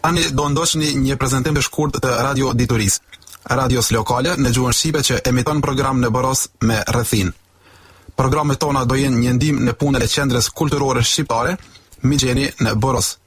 Tani do ndoqni një prezantim të shkurt të Radio Dituris, radios lokale në gjuhën shqipe që emiton program në Boros me rrethin. Programet tona do jenë një ndihmë në punën e Qendrës Kulturore Shqiptare, Migjeni në Boros.